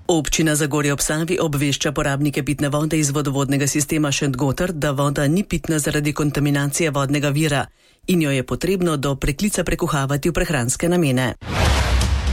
Občina Zagorje ob Savi obvešča porabnike pitne vode iz vodovodnega sistema Šentgotar, da voda ni pitna zaradi kontaminacije vodnega vira in jo je potrebno do preklica prekuhavati v prehranske namene.